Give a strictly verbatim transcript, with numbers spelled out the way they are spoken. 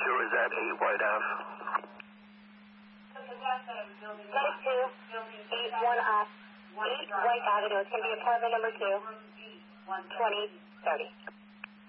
Sure is that eight White Ave? ninety-two, eight one off, eight White Avenue. It's going to be apartment number two, twenty thirty.